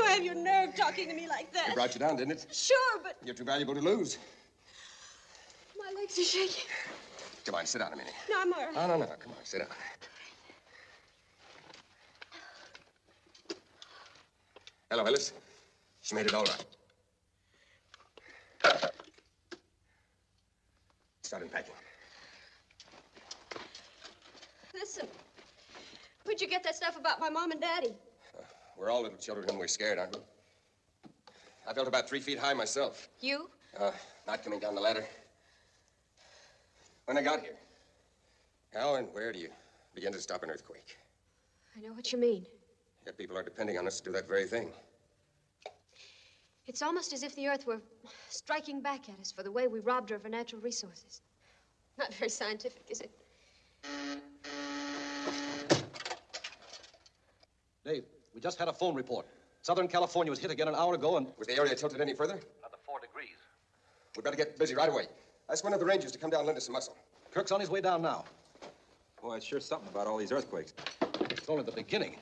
have your nerve talking to me like that? It brought you down, didn't it? Sure, but... You're too valuable to lose. My legs are shaking. Come on, sit down a minute. No, I'm all right. No. Come on, sit down. Hello, Ellis. She made it all right. Start unpacking. Listen, where'd you get that stuff about my mom and daddy? We're all little children when we're scared, aren't we? I felt about 3 feet high myself. You? Not coming down the ladder. When I got here, how and where do you begin to stop an earthquake? I know what you mean. Yet people are depending on us to do that very thing. It's almost as if the Earth were striking back at us for the way we robbed her of her natural resources. Not very scientific, is it? Dave, we just had a phone report. Southern California was hit again an hour ago, and... Was the area tilted any further? Another 4 degrees. We better get busy right away. Ask one of the Rangers to come down and lend us some muscle. Kirk's on his way down now. Boy, it's sure something about all these earthquakes. It's only the beginning.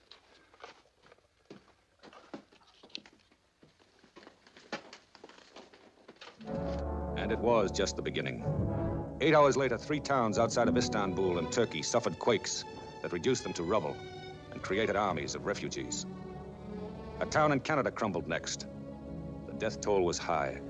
And it was just the beginning. 8 hours later, 3 towns outside of Istanbul in Turkey suffered quakes that reduced them to rubble and created armies of refugees. A town in Canada crumbled next. The death toll was high.